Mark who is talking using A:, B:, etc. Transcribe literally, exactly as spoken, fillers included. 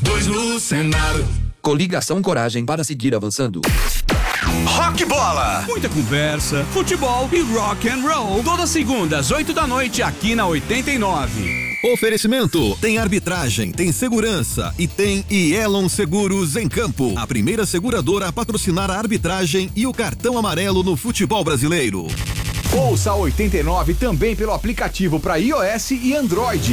A: dois no Senado.
B: Coligação Coragem para seguir avançando.
C: Rock Bola.
D: Muita conversa, futebol e rock and roll. Todas segundas, às oito da noite, aqui na oitenta e nove.
E: Oferecimento, tem arbitragem, tem segurança e tem Ielon Seguros em Campo. A primeira seguradora a patrocinar a arbitragem e o cartão amarelo no futebol brasileiro.
F: Ouça a oitenta e nove também pelo aplicativo para iOS e Android.